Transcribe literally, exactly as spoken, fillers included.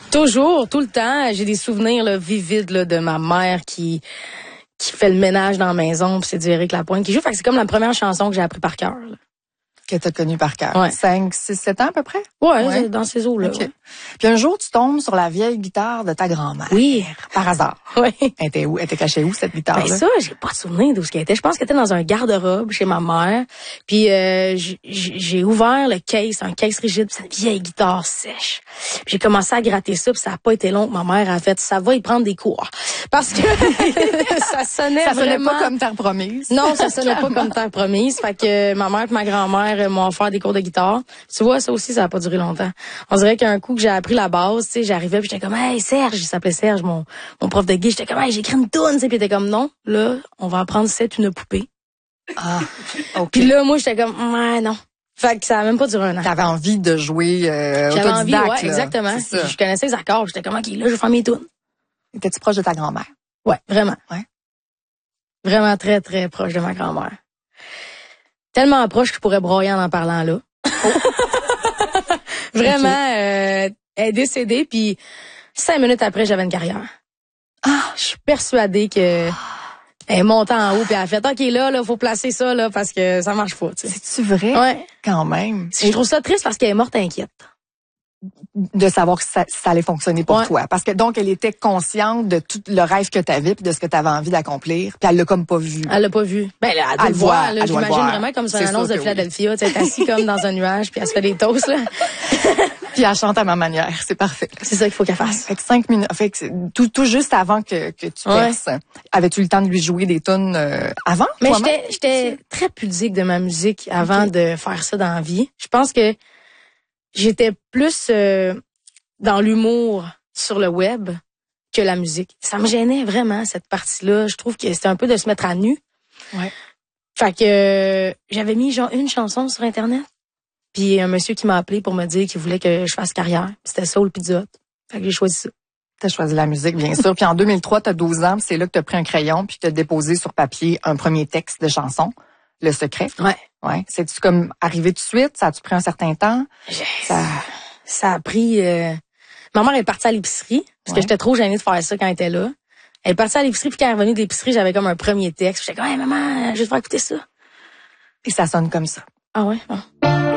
Toujours, tout le temps. J'ai des souvenirs là, vivides là, de ma mère qui qui fait le ménage dans la maison, puis c'est du Éric Lapointe qui joue. Fait que c'est comme la première chanson que j'ai appris par cœur. Là. Que t'as connu par cœur. Ouais. cinq, six, sept ans à peu près? Ouais, ouais. Dans ces eaux-là. Okay. Ouais. Puis un jour, tu tombes sur la vieille guitare de ta grand-mère. Oui. Par hasard. Oui. Elle était où? Elle était cachée où, cette guitare-là? Ben ça, j'ai pas de souvenir d'où ce qu'elle était. Je pense qu'elle était dans un garde-robe chez ma mère. Puis euh, j'ai ouvert le case, un case rigide, c'est une vieille guitare sèche. Puis j'ai commencé à gratter ça, puis ça a pas été long. Ma mère a fait, ça va y prendre des cours. Parce que ça sonnait Ça sonnait vraiment... pas comme terre promise. Non, ça sonnait pas comme terre promise. Fait que ma mère et ma grand-mère m'ont offert des cours de guitare. Tu vois, ça aussi, ça a pas duré longtemps. On dirait qu'un coup que j'ai appris la base, tu sais, j'arrivais puis j'étais comme, hey, Serge, il s'appelait Serge, mon, mon prof de guitare. J'étais comme, hey, j'ai écrit une toune, tu sais, puis il était comme, non, là, on va apprendre c'est une poupée. Ah, ok. Puis là, moi, j'étais comme, ouais, non. Fait que ça a même pas duré un an. T'avais envie de jouer euh, J'avais envie, ouais, là. exactement. Je connaissais les accords, j'étais comme, ok, là, je vais faire mes tounes. Étais-tu proche de ta grand-mère? Ouais, vraiment. Ouais. Vraiment très, très proche de ma grand-mère. Tellement proche que je pourrais broyer en en parlant là. Oh. Vraiment, okay. euh, elle est décédée, puis cinq minutes après, j'avais une carrière. Ah, je suis persuadée que elle est montée en haut, puis elle a fait, OK, là, là, faut placer ça, là, parce que ça marche pas, tu sais. C'est-tu vrai? Ouais. Quand même. Je trouve ça triste parce qu'elle est morte inquiète. De savoir que ça, ça allait fonctionner pour ouais. toi. Parce que donc, elle était consciente de tout le rêve que tu avais puis de ce que tu avais envie d'accomplir. Puis elle l'a comme pas vu. Elle l'a pas vu. Ben, elle, elle, elle le voit. Là, j'imagine vraiment comme sur une annonce de Philadelphia. Oui. Tu sais, assis comme dans un nuage puis elle se fait des toasts, là. Puis elle chante à ma manière. C'est parfait. C'est ça qu'il faut qu'elle fasse. Fait que cinq minutes. Fait que tout, tout juste avant que, que tu perces. Ouais. Avais-tu le temps de lui jouer des tunes euh, avant? Mais j'étais, j'étais très pudique de ma musique avant okay. de faire ça dans la vie. Je pense que j'étais plus euh, dans l'humour sur le web que la musique. Ça me gênait vraiment, cette partie-là. Je trouve que c'était un peu de se mettre à nu. Ouais. Fait que euh, j'avais mis genre une chanson sur Internet. Puis un monsieur qui m'a appelé pour me dire qu'il voulait que je fasse carrière. C'était Soul Pizza Hut. Fait que j'ai choisi ça. T'as choisi la musique, bien sûr. Puis en deux mille trois, t'as douze ans. C'est là que t'as pris un crayon puis t'as déposé sur papier un premier texte de chanson. Le secret. Ouais. Ouais. C'est-tu comme arrivé tout de suite? Ça a-tu pris un certain temps? Ça, ça a pris... Euh... Ma mère est partie à l'épicerie, parce ouais. que j'étais trop gênée de faire ça quand elle était là. Elle est partie à l'épicerie, puis quand elle est revenue de l'épicerie, j'avais comme un premier texte. J'étais comme, hey, maman, je vais te faire écouter ça. Et ça sonne comme ça. Ah ouais? Bon.